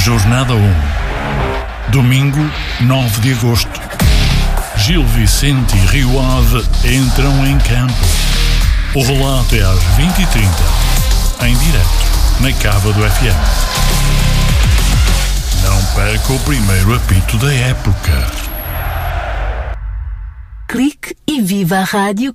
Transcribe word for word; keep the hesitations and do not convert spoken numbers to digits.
Jornada um. Domingo, nove de agosto. Gil Vicente e Rio Ave entram em campo. O relato é às vinte e trinta, em direto, na Cava do F M. Não perca o primeiro apito da época. Clique e viva a rádio